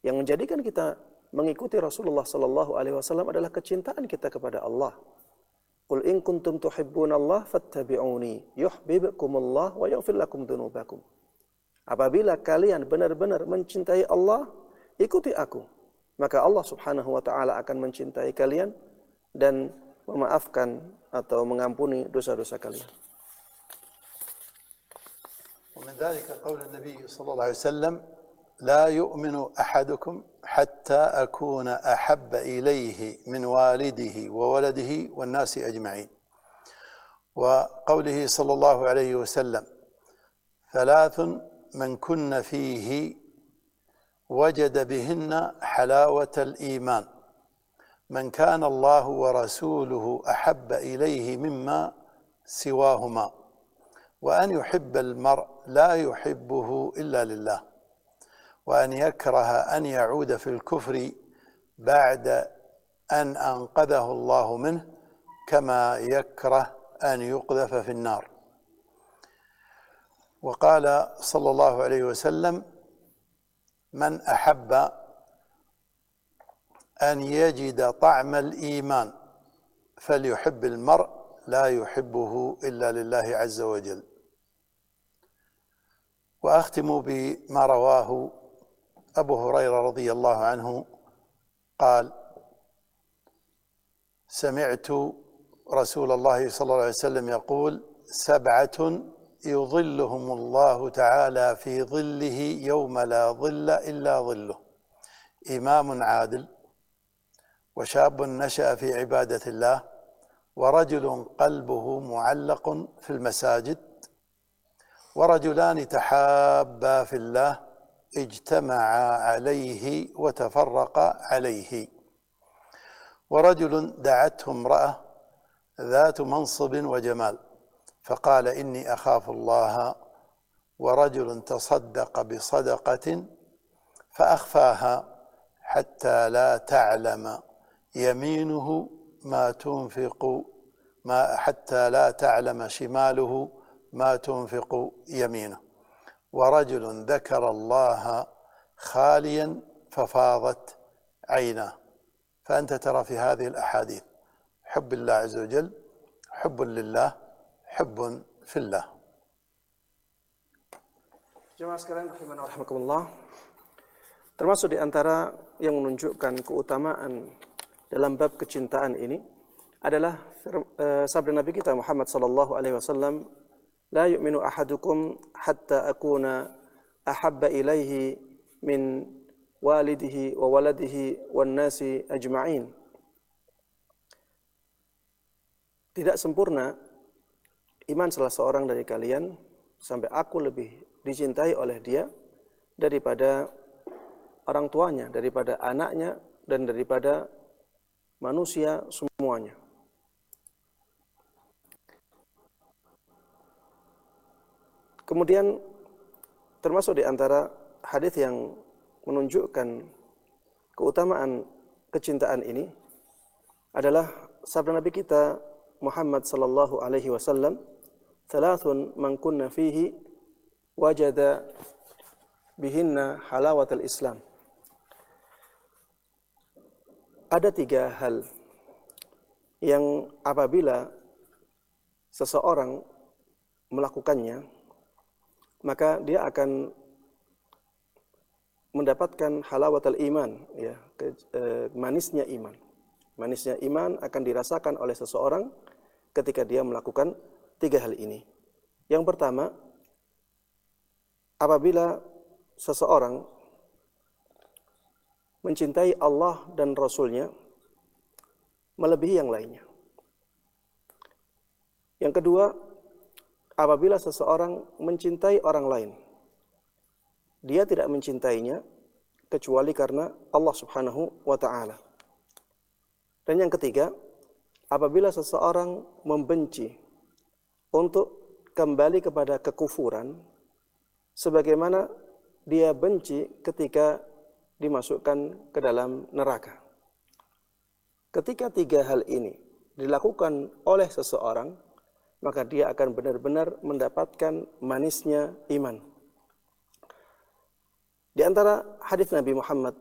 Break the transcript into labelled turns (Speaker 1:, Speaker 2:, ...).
Speaker 1: Yang menjadikan kita mengikuti Rasulullah sallallahu alaihi wasallam adalah kecintaan kita kepada Allah. Qul in kuntum tuhibbunallaha fattabi'uni yuhibbukumullah wa yaghfir lakum dzunubakum. Apabila kalian benar-benar mencintai Allah, ikuti aku. Maka Allah Subhanahu wa taala akan mencintai kalian dan memaafkan atau mengampuni dosa-dosa kalian.
Speaker 2: ومن ذلك قول النبي صلى الله عليه وسلم لا يؤمن أحدكم حتى أكون أحب إليه من والده وولده والناس أجمعين. وقوله صلى الله عليه وسلم ثلاث من كن فيه وجد بهن حلاوة الإيمان من كان الله ورسوله أحب إليه مما سواهما وأن يحب المرء لا يحبه إلا لله وأن يكره أن يعود في الكفر بعد أن أنقذه الله منه كما يكره أن يقذف في النار. وقال صلى الله عليه وسلم من أحب أن يجد طعم الإيمان فليحب المرء لا يحبه إلا لله عز وجل. وأختم بما رواه أبو هريرة رضي الله عنه قال سمعت رسول الله صلى الله عليه وسلم يقول سبعة يظلهم الله تعالى في ظله يوم لا ظل إلا ظله إمام عادل وشاب نشأ في عبادة الله ورجل قلبه معلق في المساجد ورجلان تحابا في الله اجتمعا عليه وتفرقا عليه ورجل دعته امرأة ذات منصب وجمال فقال إني أخاف الله ورجل تصدق بصدقة فأخفاها حتى لا تعلم يمينه ما تنفق حتى لا تعلم شماله ما تنفق يمينه ورجل ذكر الله خاليا ففاضت عيناه. فأنت ترى في هذه الأحاديث حب الله عز وجل حب لله حب في الله.
Speaker 1: Jemaah sekalian rahimana wa rahimakumullah, termasuk di antara yang menunjukkan keutamaan dalam bab kecintaan ini adalah sabda Nabi kita Muhammad sallallahu alaihi wasallam, la yu'minu ahadukum hatta akuna ahabba ilaihi min walidihi wa waladihi wan nasi ajma'in. Tidak sempurna iman salah seorang dari kalian sampai aku lebih dicintai oleh dia daripada orang tuanya, daripada anaknya, dan daripada manusia semuanya. Kemudian termasuk di antara hadis yang menunjukkan keutamaan kecintaan ini adalah sabda Nabi kita Muhammad sallallahu alaihi wasallam, "Thalathun man kunna fihi wajada bihinna halawatul Islam." Ada 3 hal yang apabila seseorang melakukannya, maka dia akan mendapatkan halawatul iman, ya, manisnya iman. Manisnya iman akan dirasakan oleh seseorang ketika dia melakukan 3 hal ini. Yang pertama, apabila seseorang mencintai Allah dan Rasul-Nya melebihi yang lainnya. Yang kedua, apabila seseorang mencintai orang lain, dia tidak mencintainya kecuali karena Allah Subhanahu wa ta'ala. Dan yang ketiga, apabila seseorang membenci untuk kembali kepada kekufuran sebagaimana dia benci ketika dimasukkan ke dalam neraka. Ketika 3 hal ini dilakukan oleh seseorang, maka dia akan benar-benar mendapatkan manisnya iman. Di antara hadis Nabi Muhammad